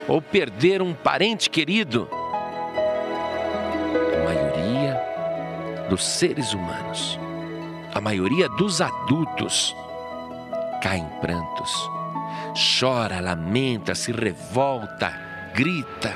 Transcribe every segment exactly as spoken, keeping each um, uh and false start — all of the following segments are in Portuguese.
ou perder um parente querido. A maioria dos seres humanos, a maioria dos adultos, cai em prantos, chora, lamenta, se revolta, grita.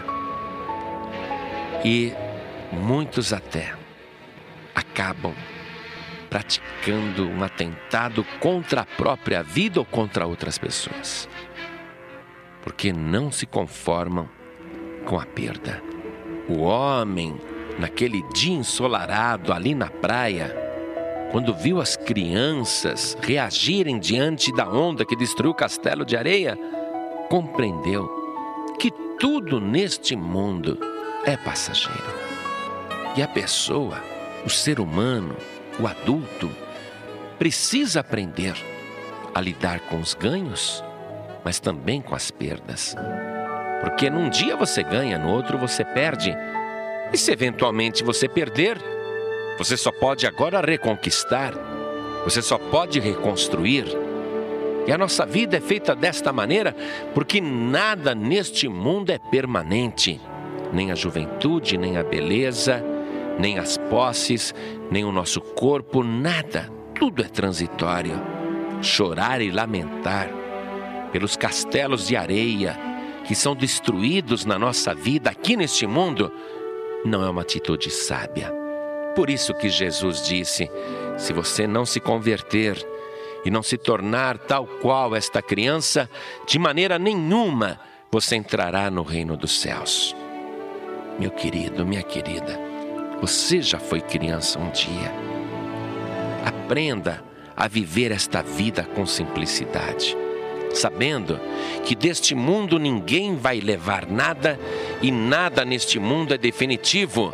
E muitos até acabam praticando um atentado contra a própria vida ou contra outras pessoas, porque não se conformam com a perda. O homem, naquele dia ensolarado ali na praia, quando viu as crianças reagirem diante da onda que destruiu o castelo de areia, compreendeu que tudo neste mundo é passageiro. E a pessoa, o ser humano, o adulto, precisa aprender a lidar com os ganhos, mas também com as perdas. Porque num dia você ganha, no outro você perde. E se eventualmente você perder, você só pode agora reconquistar, você só pode reconstruir. E a nossa vida é feita desta maneira porque nada neste mundo é permanente. Nem a juventude, nem a beleza, nem as posses, nem o nosso corpo, nada. Tudo é transitório. Chorar e lamentar pelos castelos de areia que são destruídos na nossa vida aqui neste mundo não é uma atitude sábia. Por isso que Jesus disse: se você não se converter e não se tornar tal qual esta criança, de maneira nenhuma você entrará no reino dos céus. Meu querido, minha querida, você já foi criança um dia. Aprenda a viver esta vida com simplicidade, sabendo que deste mundo ninguém vai levar nada e nada neste mundo é definitivo.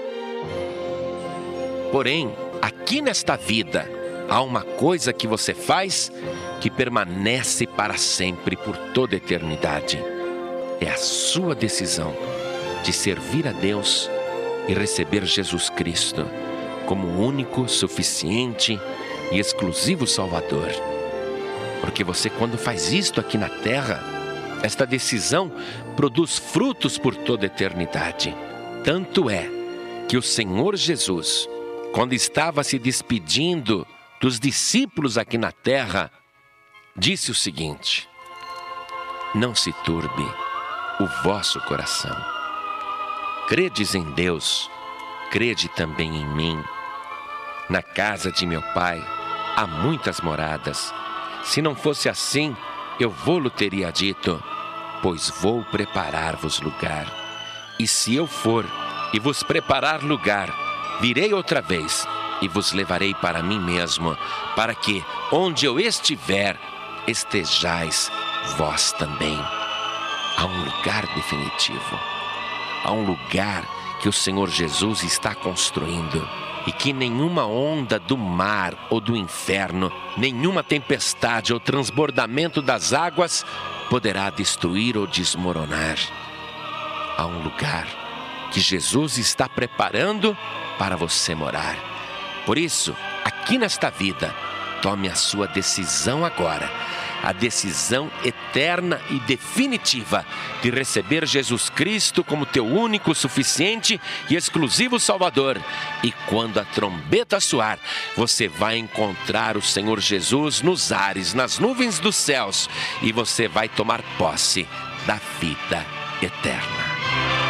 Porém, aqui nesta vida, há uma coisa que você faz que permanece para sempre, por toda a eternidade. É a sua decisão de servir a Deus e receber Jesus Cristo como o único, suficiente e exclusivo Salvador. Porque você, quando faz isto aqui na terra, esta decisão produz frutos por toda a eternidade. Tanto é que o Senhor Jesus, quando estava se despedindo dos discípulos aqui na terra, disse o seguinte: não se turbe o vosso coração. Credes em Deus, crede também em mim. Na casa de meu Pai há muitas moradas. Se não fosse assim, eu vou-lo teria dito, pois vou preparar-vos lugar. E se eu for e vos preparar lugar, virei outra vez e vos levarei para mim mesmo, para que, onde eu estiver, estejais vós também. Há um lugar definitivo. Há um lugar que o Senhor Jesus está construindo e que nenhuma onda do mar ou do inferno, nenhuma tempestade ou transbordamento das águas poderá destruir ou desmoronar. Há um lugar que Jesus está preparando para você morar. Por isso, aqui nesta vida, tome a sua decisão agora, a decisão eterna e definitiva de receber Jesus Cristo como teu único, suficiente e exclusivo Salvador. E quando a trombeta soar, você vai encontrar o Senhor Jesus nos ares, nas nuvens dos céus, e você vai tomar posse da vida eterna.